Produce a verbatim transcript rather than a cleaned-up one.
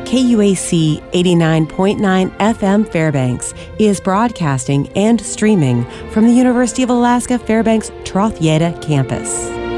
K U A C eighty-nine point nine F M Fairbanks is broadcasting and streaming from the University of Alaska Fairbanks Trothieta campus.